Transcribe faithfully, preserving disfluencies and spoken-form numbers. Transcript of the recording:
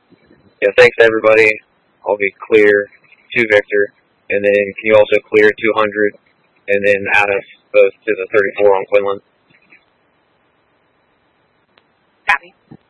Yeah, thanks everybody. I'll be clear to Victor, and then can you also clear two hundred, and then add us both to the thirty-four on Quinlan? Copy.